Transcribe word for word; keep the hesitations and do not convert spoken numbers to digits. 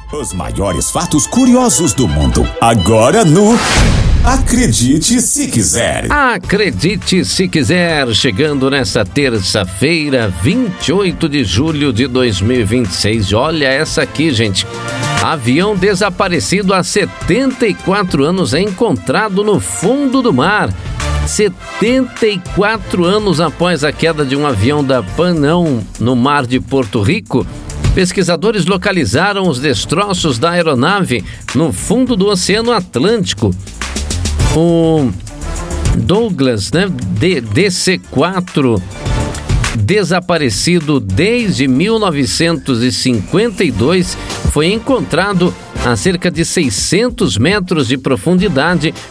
Os maiores fatos curiosos do mundo, agora no Acredite Se Quiser. Acredite Se Quiser, chegando nessa terça-feira, vinte e oito de julho de dois mil e vinte e seis. Olha essa aqui, gente. Avião desaparecido há setenta e quatro anos é encontrado no fundo do mar. setenta e quatro anos após a queda de um avião da Panam no mar de Porto Rico, pesquisadores localizaram os destroços da aeronave no fundo do Oceano Atlântico. O Douglas, né, D C quatro, desaparecido desde mil novecentos e cinquenta e dois, foi encontrado a cerca de seiscentos metros de profundidade